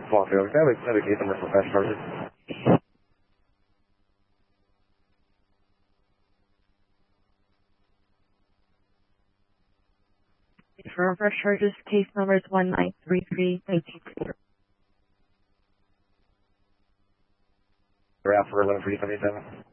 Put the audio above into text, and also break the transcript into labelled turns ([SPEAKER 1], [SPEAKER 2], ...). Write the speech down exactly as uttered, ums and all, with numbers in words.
[SPEAKER 1] Four field. Can I have a, have a case number for fast charges?
[SPEAKER 2] For fresh charges, case numbers one nine three three nine two.
[SPEAKER 1] We're out for eleven three seventy seven.